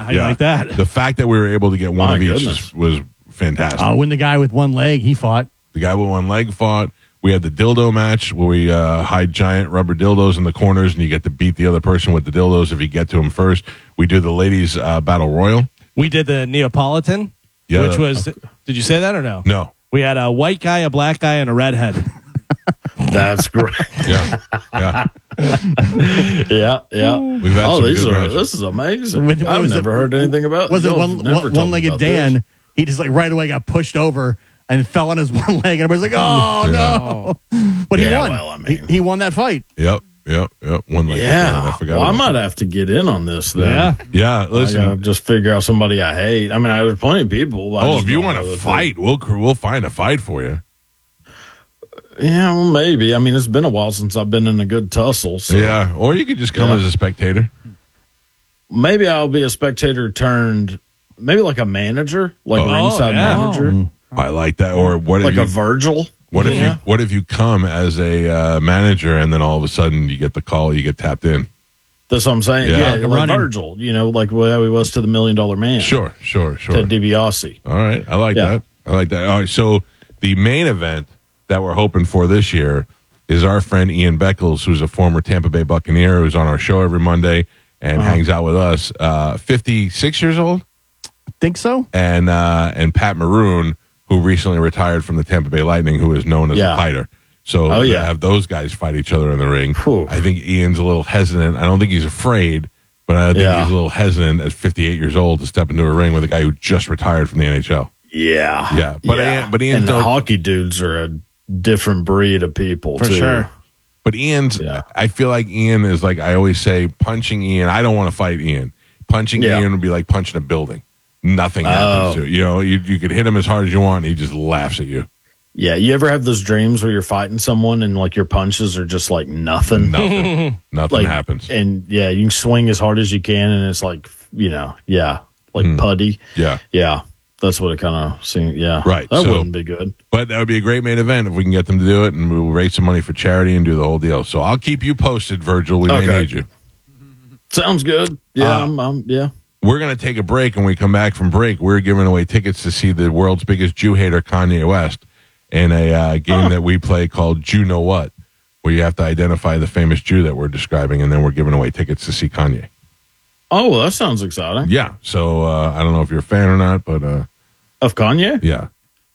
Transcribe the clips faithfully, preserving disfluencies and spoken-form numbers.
how you like that? The fact that we were able to get one My of each goodness. was fantastic. Uh, when the guy with one leg, he fought. The guy with one leg fought. We had the dildo match where we uh, hide giant rubber dildos in the corners, and you get to beat the other person with the dildos if you get to them first. We do the ladies' uh, battle royal. We did the Neapolitan, Yeah. which was, did you say that or no? No. We had a white guy, a black guy, and a redhead. That's great. Yeah. Yeah. yeah, yeah. We've had Oh, some these good are matches. this is amazing. With- what I've was never it- heard anything about. Was it y'all one, have never one, told me one-legged about Dan? this. He just like right away got pushed over and fell on his one leg, and everybody's like, "Oh no!" But he Yeah, won. well, I mean- he, he won that fight. Yep. Yep. Yep. One leg. Yeah, I forgot. well, I about might that. have to get in on this then. Yeah. Yeah. I gotta Listen. just figure out somebody I hate. I mean, I there's plenty of people. I Oh, just if you don't want know to if fight, we'll we'll find a fight for you. they- Yeah, well, maybe. I mean, it's been a while since I've been in a good tussle. So Yeah. Or you could just come Yeah. as a spectator. maybe I'll be a spectator turned, maybe like a manager, like Oh, ringside yeah. manager, I like that. Or what? like if a you, Virgil. what if Yeah. you what if you come as a uh, manager and then all of a sudden you get the call, you get tapped in? That's what I'm saying. Yeah. Yeah, Like a like running. Virgil. You know, like how he was to the Million Dollar Man. Sure. Sure. Sure. Ted DiBiase. All right. I like Yeah. that. I like that. All right. So the main event that we're hoping for this year is our friend Ian Beckles, who's a former Tampa Bay Buccaneer, who's on our show every Monday and Uh-huh. hangs out with us. Uh, fifty-six years old, Think so? and uh, and Pat Maroon, who recently retired from the Tampa Bay Lightning, who is known as Yeah. a fighter. So Oh, to yeah. have those guys fight each other in the ring. Whew. I think Ian's a little hesitant. I don't think he's afraid, but I think Yeah. he's a little hesitant at fifty-eight years old to step into a ring with a guy who just retired from the N H L. Yeah. Yeah, but Ian- but Ian and the don't- hockey dudes are a different breed of people, For too. sure. But Ian's, Yeah. I feel like Ian is like, I always say, punching Ian. I don't want to fight Ian. Punching Yeah. Ian would be like punching a building. Nothing Oh. happens to it. You know, you, you could hit him as hard as you want. And he just laughs at you. Yeah, you ever have those dreams where you're fighting someone and like your punches are just like nothing? Nothing. Nothing Like, happens. And yeah, you can swing as hard as you can and it's like, you know, yeah, like Hmm. putty. Yeah. Yeah, that's what it kind of seems. Yeah, Right, That so- wouldn't be good. But that would be a great main event if we can get them to do it, and we'll raise some money for charity and do the whole deal. So I'll keep you posted, Virgil. We may Okay. need you. Sounds good. Yeah, Uh, I'm, I'm, yeah. We're going to take a break, and when we come back from break, we're giving away tickets to see the world's biggest Jew hater, Kanye West, in a uh, game Oh. that we play called Jew Know What, where you have to identify the famous Jew that we're describing, and then we're giving away tickets to see Kanye. Oh, well, that sounds exciting. Yeah, so uh, I don't know if you're a fan or not, but uh, Of Kanye? yeah.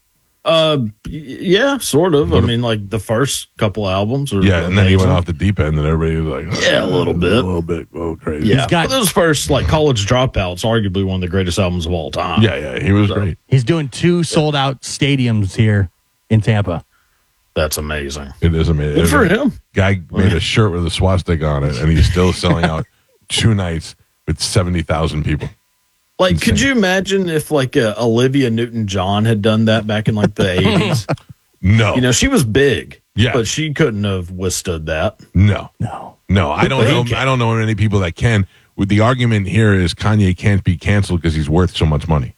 Uh, y- yeah, sort of. I What- mean, like the first couple albums. Are Yeah, and then he went amazing. off the deep end, and everybody was like, Yeah, a little bit. A little bit, oh, crazy. Yeah, got- but those first like College Dropouts, arguably one of the greatest albums of all time. Yeah, yeah, he was great. He's doing two sold out stadiums here in Tampa. That's amazing. It is amazing. Good for him. Guy made a shirt with a swastika on it, and he's still selling out two nights with seventy thousand people. Like, could you imagine if like uh, Olivia Newton-John had done that back in like the eighties? No, You know, she was big, Yeah. but she couldn't have withstood that. no, No. no. I don't know. Okay. I don't know many people that can. With the argument here is Kanye can't be canceled because he's worth so much money.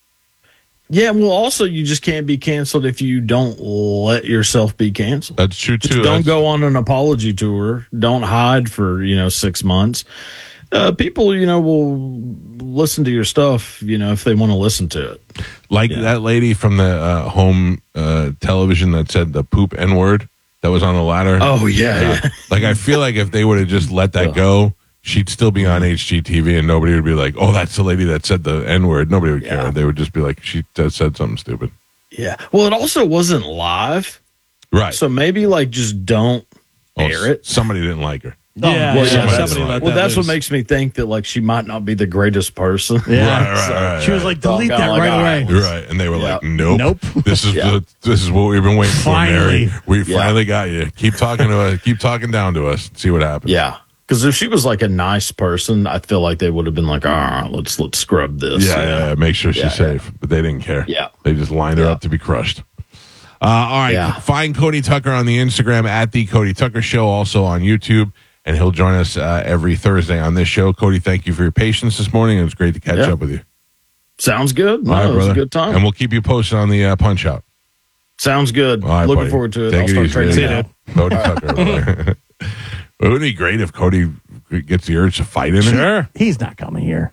Yeah, well, also you just can't be canceled if you don't let yourself be canceled. That's true Just too. don't That's- go on an apology tour. Don't hide for you know six months. Uh, people, you know, will listen to your stuff. You know, if they want to listen to it. like Yeah. that lady from the uh, home uh, television that said the poop N word that was on the ladder. Oh yeah, Yeah. yeah. Like I feel like if they would have just let that Yeah. go, she'd still be on H G T V, and nobody would be like, "Oh, that's the lady that said the N word." Nobody would care. Yeah. They would just be like, "She t- said something stupid." yeah. Well, it also wasn't live, Right. so maybe like just don't Oh, air it. Somebody didn't like her. Yeah, Well, yeah, yeah, somebody that's, let well, that that's what loose. makes me think that like she might not be the greatest person. Yeah. Right, right, right, She was right. like, delete Oh, that God, right like, away. all You're right, and they were Yeah. like, "Nope, Nope. This is Yeah. the, this is what we've been waiting for, Finally. Mary. We Yeah. finally got you. Keep talking to us. Keep talking down to us. See what happens." Yeah. Because if she was like a nice person, I feel like they would have been like, all right, let's let's scrub this. Yeah, you know? yeah, yeah. Make sure she's Yeah, safe. But they didn't care. Yeah. They just lined her Yeah. up to be crushed. Uh, all right. Yeah. Find Cody Tucker on the Instagram at the Cody Tucker Show, also on YouTube, and he'll join us uh, every Thursday on this show. Cody, thank you for your patience this morning. It was great to catch Yeah. up with you. Sounds good. No, All right, it was brother. a good time. And we'll keep you posted on the uh, punch out. Sounds good. All right, Looking buddy. forward to it. Take I'll it start easy, training man. now. Cody Tucker. brother. Wouldn't it be great if Cody gets the urge to fight in it? Sure. He's not coming here.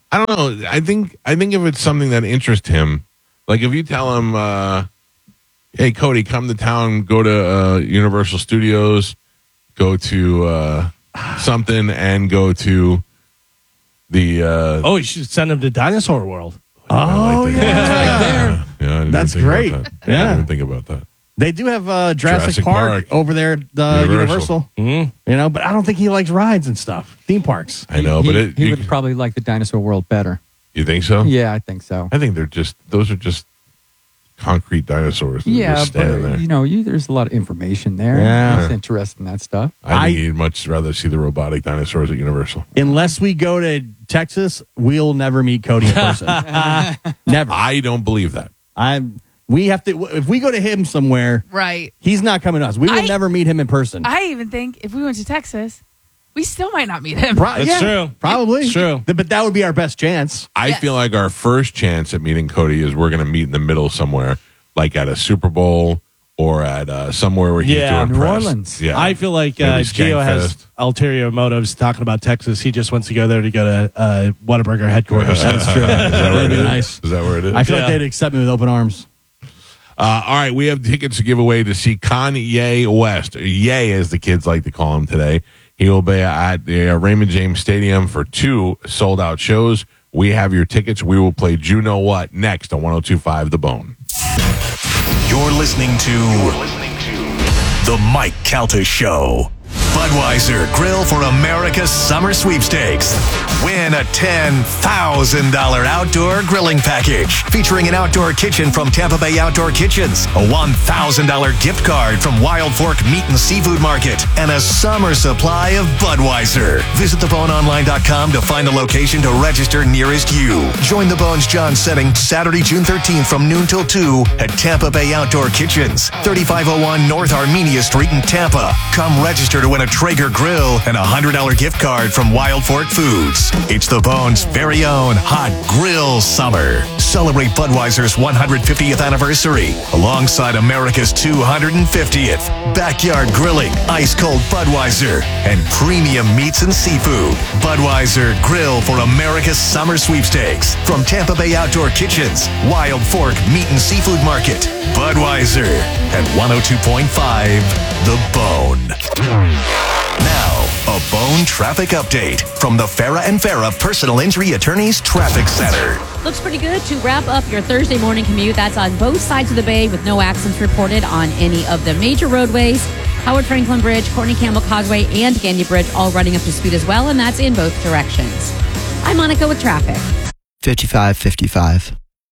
I don't know. I think I think if it's something that interests him, like if you tell him, uh, "Hey, Cody, come to town, go to uh, Universal Studios, go to uh, something, and go to the." Uh, Oh, you should send him to Dinosaur World. Oh, like yeah. that. yeah, yeah, I didn't That's think about great. that. Yeah. I didn't think about that. They do have uh, Jurassic, Jurassic Park, Park. over there at the Universal. Universal. Mm-hmm. You know, but I don't think he likes rides and stuff. Theme parks. I know, he, but it, he you, would probably like the Dinosaur World better. you think so? Yeah, I think so. I think they're just those are just concrete dinosaurs. They're Yeah, just but standing there. you know, you, there's a lot of information there. Yeah. It's interesting, that stuff. I think I- you'd much rather see the robotic dinosaurs at Universal. Unless we go to Texas, we'll never meet Cody in person. Never. I don't believe that. I'm. We have to. If we go to him somewhere, Right. he's not coming to us. We will I- never meet him in person. I even think if we went to Texas, we still might not meet him. Pro- That's yeah, true. Probably. It's true. Th- But that would be our best chance. I Yes. feel like our first chance at meeting Cody is we're going to meet in the middle somewhere, like at a Super Bowl or at uh, somewhere where he's Yeah, doing New press. Orleans. Yeah, I feel like Maybe uh, Skank Gio has Fest. ulterior motives talking about Texas. He just wants to go there to go to uh, Whataburger headquarters. That's true. Is that where That'd it be is? nice. Is that where it is? I feel like Yeah. they'd accept me with open arms. Uh, all right, we have tickets to give away to see Kanye West. Ye, as the kids like to call him today. He will be at the uh, Raymond James Stadium for two sold-out shows. We have your tickets. We will play You Know What next on one oh two point five The Bone. You're listening to The Mike Calta Show. Budweiser Grill for America's Summer Sweepstakes. Win a ten thousand dollars outdoor grilling package featuring an outdoor kitchen from Tampa Bay Outdoor Kitchens, a one thousand dollars gift card from Wild Fork Meat and Seafood Market, and a summer supply of Budweiser. Visit the bone online dot com to find a location to register nearest you. Join the Bones John setting Saturday, June thirteenth from noon till two at Tampa Bay Outdoor Kitchens, thirty-five oh one North Armenia Street in Tampa. Come register to win a Traeger grill and a one hundred dollars gift card from Wild Fork Foods. It's the Bones' very own Hot Grill Summer. Celebrate Budweiser's one hundred fiftieth anniversary alongside America's two hundred fiftieth. Backyard grilling, ice-cold Budweiser, and premium meats and seafood. Budweiser Grill for America's Summer Sweepstakes from Tampa Bay Outdoor Kitchens, Wild Fork Meat and Seafood Market. Budweiser at one oh two point five The Bone. Now, a Bone traffic update from the Farah and Farah Personal Injury Attorneys Traffic Center. Looks pretty good to wrap up your Thursday morning commute. That's on both sides of the bay with no accidents reported on any of the major roadways. Howard Franklin Bridge, Courtney Campbell Causeway, and Gandy Bridge all running up to speed as well, and that's in both directions. I'm Monica with traffic. fifty-five fifty-five.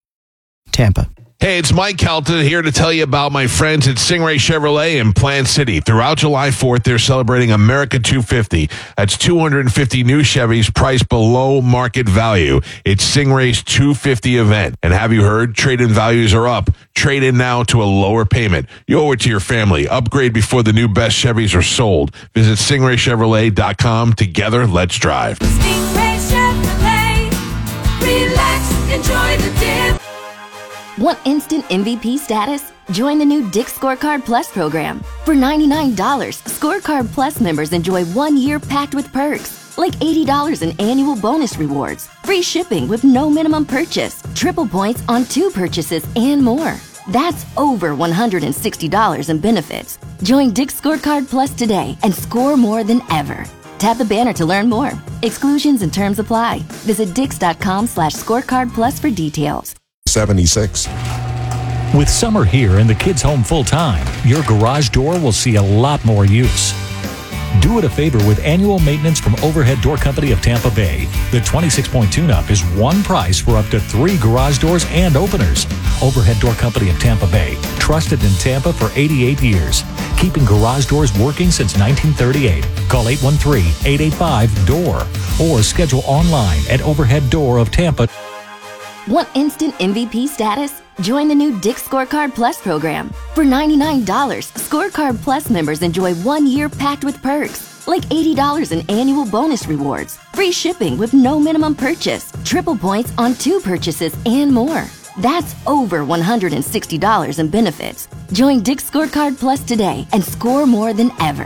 Tampa. Hey, it's Mike Calta here to tell you about my friends at Stingray Chevrolet in Plant City. Throughout July fourth, they're celebrating America two fifty. That's two hundred fifty new Chevys priced below market value. It's Stingray's two fifty event. And have you heard? Trade-in values are up. Trade in now to a lower payment. You owe it to your family. Upgrade before the new best Chevys are sold. Visit stingray chevrolet dot com. Together, let's drive. Stingray Chevrolet. Relax, enjoy the dip. Want instant M V P status? Join the new Dick's Scorecard Plus program. For ninety-nine dollars, Scorecard Plus members enjoy one year packed with perks, like eighty dollars in annual bonus rewards, free shipping with no minimum purchase, triple points on two purchases, and more. That's over one hundred sixty dollars in benefits. Join Dick's Scorecard Plus today and score more than ever. Tap the banner to learn more. Exclusions and terms apply. Visit dix.com slash scorecard plus for details. seventy-six. With summer here and the kids home full-time, your garage door will see a lot more use. Do it a favor with annual maintenance from Overhead Door Company of Tampa Bay. The twenty-six point tune-up is one price for up to three garage doors and openers. Overhead Door Company of Tampa Bay, trusted in Tampa for eighty-eight years. Keeping garage doors working since nineteen thirty-eight. Call eight one three, eight eight five, D O O R or schedule online at Overhead Door of Tampa. Want instant M V P status? Join the new Dick's Scorecard Plus program. For ninety-nine dollars, Scorecard Plus members enjoy one year packed with perks, like eighty dollars in annual bonus rewards, free shipping with no minimum purchase, triple points on two purchases, and more. That's over one hundred sixty dollars in benefits. Join Dick's Scorecard Plus today and score more than ever.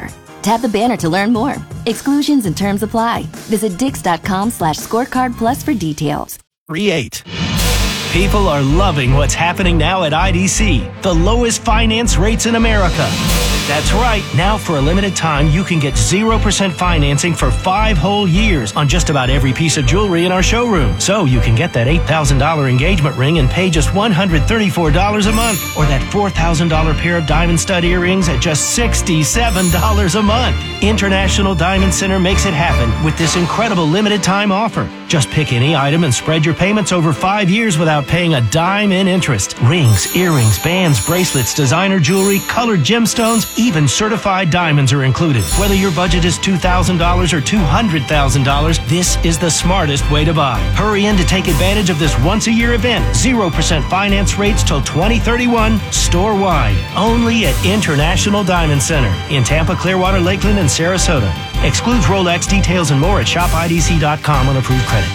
Tap the banner to learn more. Exclusions and terms apply. Visit dix.com slash scorecard plus for details. Create. People are loving what's happening now at I D C, the lowest finance rates in America. That's right. Now, for a limited time, you can get zero percent financing for five whole years on just about every piece of jewelry in our showroom. So you can get that eight thousand dollars engagement ring and pay just one hundred thirty-four dollars a month, or that four thousand dollars pair of diamond stud earrings at just sixty-seven dollars a month. International Diamond Center makes it happen with this incredible limited time offer. Just pick any item and spread your payments over five years without paying a dime in interest. Rings, earrings, bands, bracelets, designer jewelry, colored gemstones, even certified diamonds are included. Whether your budget is two thousand dollars or two hundred thousand dollars, this is the smartest way to buy. Hurry in to take advantage of this once-a-year event. zero percent finance rates till twenty thirty-one, store-wide. Only at International Diamond Center in Tampa, Clearwater, Lakeland, and Sarasota. Excludes Rolex. Details and more at shop I D C dot com on approved credit.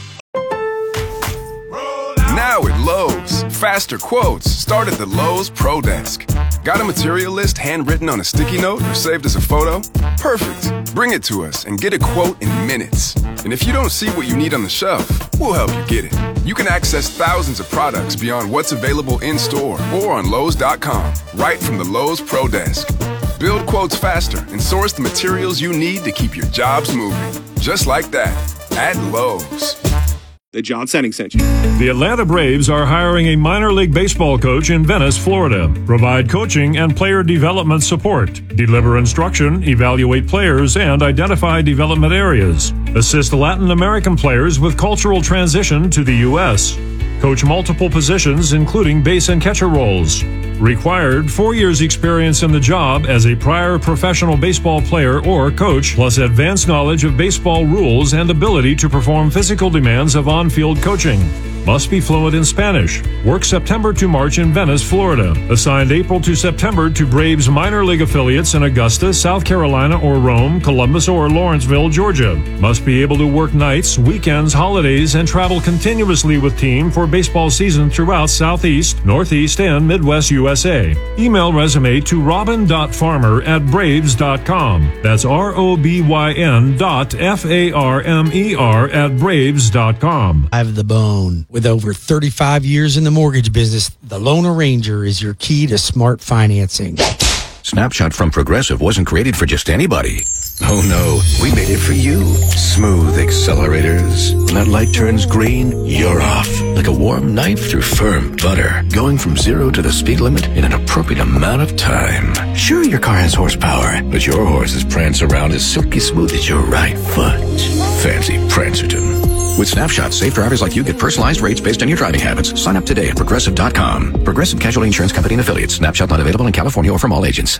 Now at Lowe's, faster quotes start at the Lowe's Pro Desk. Got a material list handwritten on a sticky note or saved as a photo? Perfect. Bring it to us and get a quote in minutes. And if you don't see what you need on the shelf, we'll help you get it. You can access thousands of products beyond what's available in-store or on Lowe's dot com, right from the Lowe's Pro Desk. Build quotes faster and source the materials you need to keep your jobs moving. Just like that, at Lowe's. The John Senning Center. The Atlanta Braves are hiring a minor league baseball coach in Venice, Florida. Provide coaching and player development support. Deliver instruction, evaluate players, and identify development areas. Assist Latin American players with cultural transition to the U S. Coach multiple positions, including base and catcher roles. Required four years experience in the job as a prior professional baseball player or coach, plus advanced knowledge of baseball rules and ability to perform physical demands of on-field coaching. Must be fluent in Spanish. Work September to March in Venice, Florida. Assigned April to September to Braves minor league affiliates in Augusta, South Carolina, or Rome, Columbus, or Lawrenceville, Georgia. Must be able to work nights, weekends, holidays, and travel continuously with team for baseball season throughout Southeast, Northeast, and Midwest U S A. Email resume to robin dot farmer at braves dot com. That's R O B Y N dot F A R M E R at braves dot com. I have the bone. With over thirty-five years in the mortgage business, the Loan Arranger is your key to smart financing. Snapshot from Progressive wasn't created for just anybody. Oh no, we made it for you. Smooth accelerators. When that light turns green, you're off. Like a warm knife through firm butter. Going from zero to the speed limit in an appropriate amount of time. Sure, your car has horsepower, but your horses prance around as silky smooth as your right foot. Fancy Prancerton. With Snapshot, safe drivers like you get personalized rates based on your driving habits. Sign up today at Progressive dot com. Progressive Casualty Insurance Company and Affiliates. Snapshot not available in California or from all agents.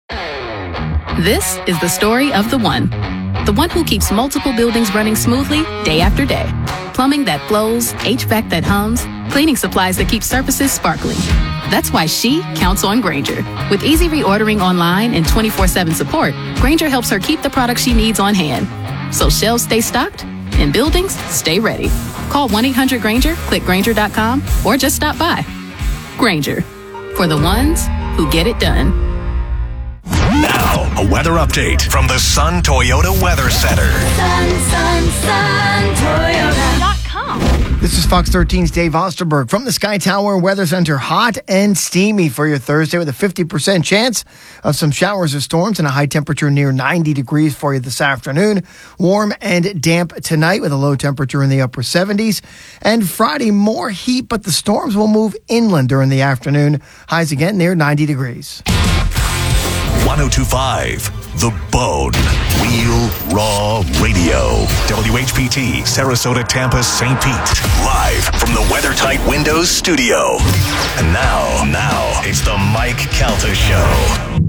This is the story of the one. The one who keeps multiple buildings running smoothly day after day. Plumbing that flows, H V A C that hums, cleaning supplies that keep surfaces sparkling. That's why she counts on Grainger. With easy reordering online and twenty-four seven support, Grainger helps her keep the products she needs on hand. So shelves stay stocked and buildings stay ready. Call one eight hundred Grainger, click Grainger dot com, or just stop by. Grainger, for the ones who get it done. Now, a weather update from the Sun Toyota Weather Center. Sun, sun, sun, Toyota dot com. This is Fox thirteen's Dave Osterberg from the Sky Tower Weather Center. Hot and steamy for your Thursday with a fifty percent chance of some showers or storms and a high temperature near ninety degrees for you this afternoon. Warm and damp tonight with a low temperature in the upper seventies. And Friday, more heat, but the storms will move inland during the afternoon. Highs again near ninety degrees. one oh two point five The Bone. Real Raw Radio. W H P T, Sarasota, Tampa, Saint Pete. Live from the WeatherTight Windows studio. And now, now, it's the Mike Calta Show.